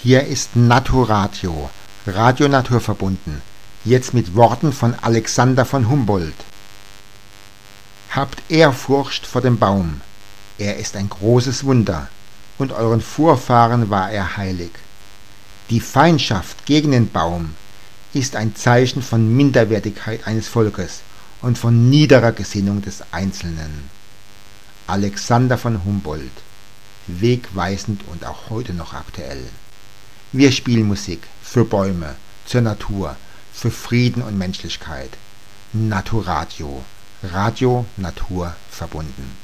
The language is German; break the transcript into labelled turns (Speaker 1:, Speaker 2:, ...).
Speaker 1: Hier ist Naturadio, Radio Naturverbunden, jetzt mit Worten von Alexander von Humboldt. Habt Ehrfurcht vor dem Baum, er ist ein großes Wunder, und euren Vorfahren war er heilig. Die Feindschaft gegen den Baum ist ein Zeichen von Minderwertigkeit eines Volkes und von niederer Gesinnung des Einzelnen. Alexander von Humboldt, wegweisend und auch heute noch aktuell. Wir spielen Musik für Bäume, zur Natur, für Frieden und Menschlichkeit. Naturadio, Radio Natur verbunden.